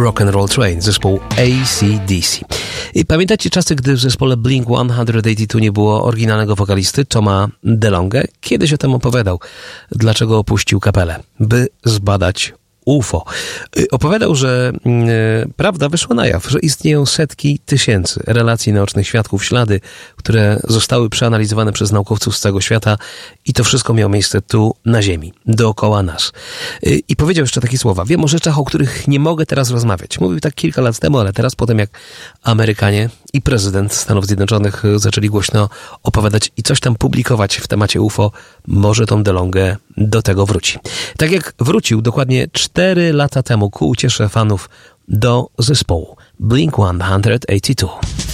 Rock and Roll Train, zespół AC/DC. I pamiętacie czasy, gdy w zespole Blink-182 nie było oryginalnego wokalisty Toma DeLonge? Kiedyś o tym opowiadał, dlaczego opuścił kapelę, by zbadać UFO. Opowiadał, że prawda wyszła na jaw, że istnieją setki tysięcy relacji naocznych świadków, ślady, które zostały przeanalizowane przez naukowców z całego świata i to wszystko miało miejsce tu na Ziemi, dookoła nas. I powiedział jeszcze takie słowa: wiem o rzeczach, o których nie mogę teraz rozmawiać. Mówił tak kilka lat temu, ale teraz potem jak Amerykanie i prezydent Stanów Zjednoczonych zaczęli głośno opowiadać i coś tam publikować w temacie UFO, może Tom DeLonge do tego wróci. Tak jak wrócił dokładnie 4 lata temu ku uciesze fanów do zespołu Blink-182.